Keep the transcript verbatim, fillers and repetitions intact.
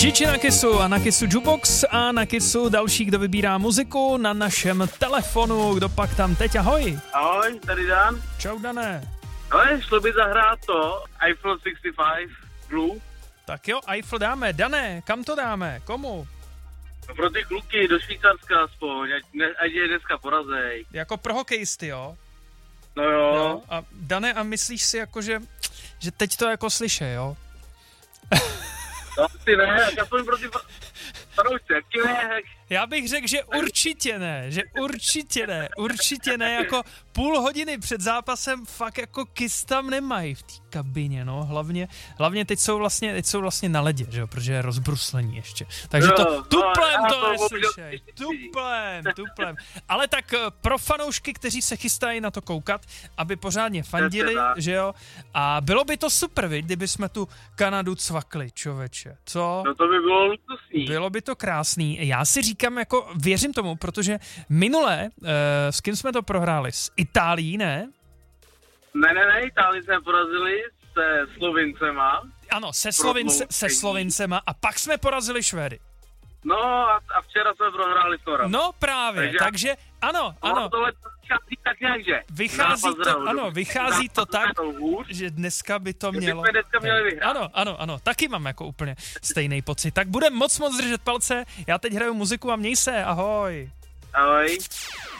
Čiči na Kissu a na Kissu Jukebox a na Kissu další, kdo vybírá muziku na našem telefonu. Kdo pak tam teď? Ahoj. Ahoj, tady Dan. Čau, Dané. Ale šlo by zahrát to Eiffel šedesát pět Blue. Tak jo, Eiffel dáme. Dané, kam to dáme? Komu? No pro ty kluky do Švýcarska aspoň, ať, ne, ať je dneska porazej. Jako pro hokejisty, jo? No jo. jo. A Dané, a myslíš si jako, že, že teď to jako slyše, jo? No ty ne, tak aspoň pro ty fanoušci, jak ti ne? Já bych řekl, že určitě ne, že určitě ne, určitě ne, jako půl hodiny před zápasem fakt jako Kiss tam nemají v té kabině, no, hlavně, hlavně teď jsou vlastně, teď jsou vlastně na ledě, že jo, protože je rozbruslení ještě, takže to tuplem to neslyšej, tuplem, tuplem, ale tak pro fanoušky, kteří se chystají na to koukat, aby pořádně fandili, že jo, a bylo by to super, viď, kdyby jsme tu Kanadu cvakli, čověče, co? No to by bylo luxusní. Bylo by to krásný, já si říkám, jako věřím tomu, protože minule, uh, s kým jsme to prohráli? S Itálií, ne? Ne, ne, ne, Itálii jsme porazili se Slovincema. Ano, se, Slovince, se Slovincema a pak jsme porazili Švédy. No a, a včera jsme prohráli Tora. No právě, takže, takže ano, ano. Tohle vychází tak nějak, že? Vychází to, ano, vychází to tak, že dneska by to mělo... Že dneska měli vyhrát. Ano, ano, ano, taky mám jako úplně stejný pocit. Tak budem moc moc držet palce, já teď hraju muziku a měj se, ahoj. Ahoj.